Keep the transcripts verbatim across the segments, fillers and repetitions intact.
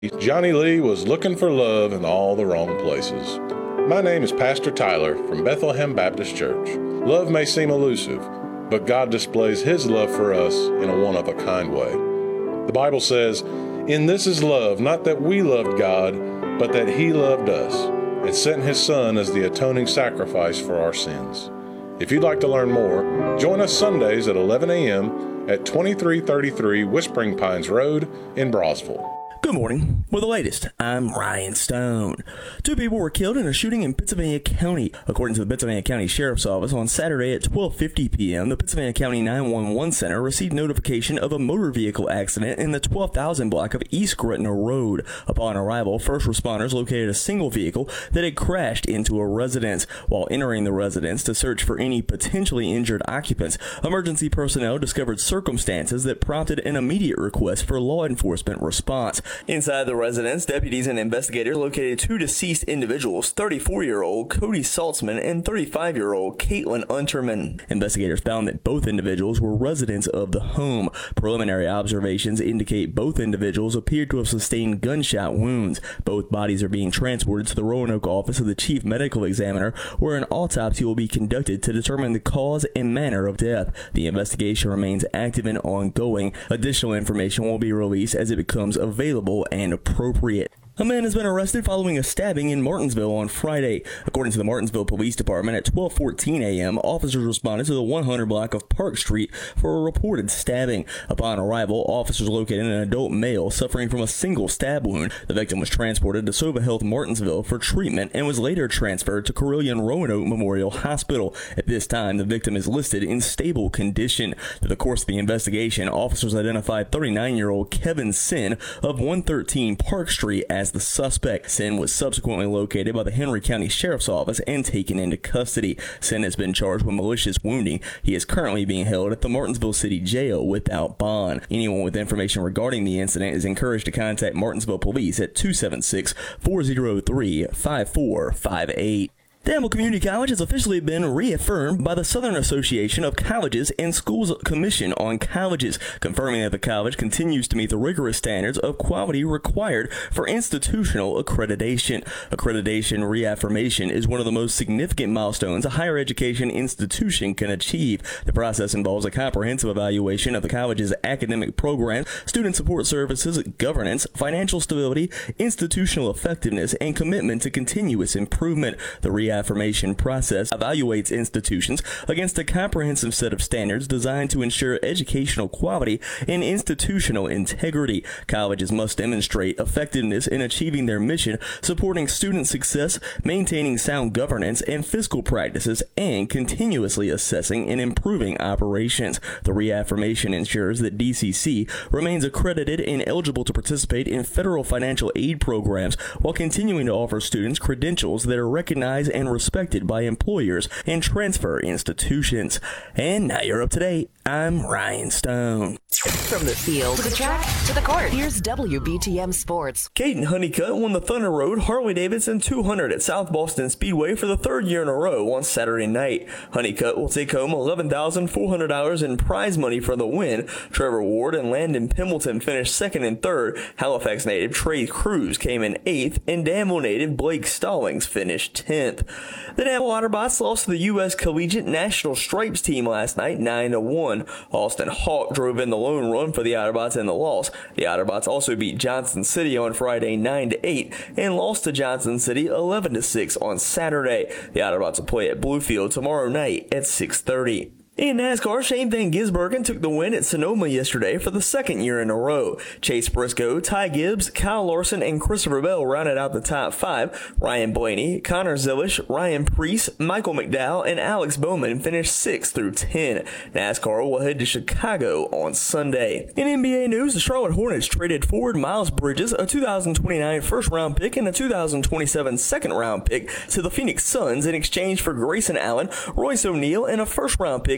Johnny Lee was looking for love in all the wrong places. My name is Pastor Tyler from Bethlehem Baptist Church. Love may seem elusive, but God displays His love for us in a one-of-a-kind way. The Bible says, "In this is love, not that we loved God, but that He loved us, and sent His Son as the atoning sacrifice for our sins." If you'd like to learn more, join us Sundays at eleven a.m. at twenty-three thirty-three Whispering Pines Road in Brosville. Good morning. With the latest, I'm Ryan Stone. Two people were killed in a shooting in Pittsylvania County. According to the Pittsylvania County Sheriff's Office, on Saturday at twelve fifty p.m., the Pittsylvania County nine one one Center received notification of a motor vehicle accident in the twelve thousand block of East Gretna Road. Upon arrival, first responders located a single vehicle that had crashed into a residence. While entering the residence to search for any potentially injured occupants, emergency personnel discovered circumstances that prompted an immediate request for law enforcement response. Inside the residence, deputies and investigators located two deceased individuals, thirty-four-year-old Cody Saltzman and thirty-five-year-old Caitlin Unterman. Investigators found that both individuals were residents of the home. Preliminary observations indicate both individuals appeared to have sustained gunshot wounds. Both bodies are being transported to the Roanoke office of the chief medical examiner, where an autopsy will be conducted to determine the cause and manner of death. The investigation remains active and ongoing. Additional information will be released as it becomes available and appropriate. A man has been arrested following a stabbing in Martinsville on Friday. According to the Martinsville Police Department, at twelve fourteen a.m., officers responded to the one hundred block of Park Street for a reported stabbing. Upon arrival, officers located an adult male suffering from a single stab wound. The victim was transported to Sova Health Martinsville for treatment and was later transferred to Carilion Roanoke Memorial Hospital. At this time, the victim is listed in stable condition. Through the course of the investigation, officers identified thirty-nine-year-old Kevin Sin of one thirteen Park Street as the suspect. Sin was subsequently located by the Henry County Sheriff's Office and taken into custody. Sin has been charged with malicious wounding. He is currently being held at the Martinsville City Jail without bond. Anyone with information regarding the incident is encouraged to contact Martinsville Police at two seven six, four oh three, five four five eight. Danville Community College has officially been reaffirmed by the Southern Association of Colleges and Schools Commission on Colleges, confirming that the college continues to meet the rigorous standards of quality required for institutional accreditation. Accreditation reaffirmation is one of the most significant milestones a higher education institution can achieve. The process involves a comprehensive evaluation of the college's academic programs, student support services, governance, financial stability, institutional effectiveness, and commitment to continuous improvement. The Reaffirmation process evaluates institutions against a comprehensive set of standards designed to ensure educational quality and institutional integrity. Colleges must demonstrate effectiveness in achieving their mission, supporting student success, maintaining sound governance and fiscal practices, and continuously assessing and improving operations. The reaffirmation ensures that D C C remains accredited and eligible to participate in federal financial aid programs while continuing to offer students credentials that are recognized and and respected by employers and transfer institutions. And now you're up to date. I'm Ryan Stone. From the field to the track to the court, here's W B T M Sports. Caden Honeycutt won the Thunder Road Harley-Davidson two hundred at South Boston Speedway for the third year in a row on Saturday night. Honeycutt will take home eleven thousand four hundred dollars in prize money for the win. Trevor Ward and Landon Pimbleton finished second and third. Halifax native Trey Cruz came in eighth, and Danville native Blake Stallings finished tenth. The Danville Otterbots lost to the U S Collegiate National Stripes team last night nine to one. Austin Hawk drove in the lone run for the Otterbots in the loss. The Otterbots also beat Johnson City on Friday nine to eight and lost to Johnson City eleven to six on Saturday. The Otterbots will play at Bluefield tomorrow night at six thirty. In NASCAR, Shane Van Gisbergen took the win at Sonoma yesterday for the second year in a row. Chase Briscoe, Ty Gibbs, Kyle Larson, and Christopher Bell rounded out the top five. Ryan Blaney, Connor Zilish, Ryan Preece, Michael McDowell, and Alex Bowman finished six through ten. NASCAR will head to Chicago on Sunday. In N B A news, the Charlotte Hornets traded forward Miles Bridges, a two thousand twenty-nine first-round pick and a two thousand twenty-seven second-round pick, to the Phoenix Suns in exchange for Grayson Allen, Royce O'Neal, and a first-round pick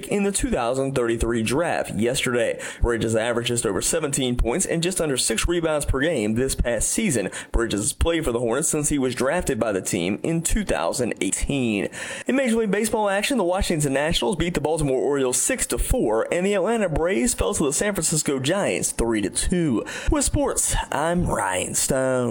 pick in the two thousand thirty-three draft yesterday. Bridges averaged just over seventeen points and just under six rebounds per game this past season. Bridges has played for the Hornets since he was drafted by the team in two thousand eighteen. In Major League Baseball action, the Washington Nationals beat the Baltimore Orioles six to four, and the Atlanta Braves fell to the San Francisco Giants three to two. With sports, I'm Ryan Stone.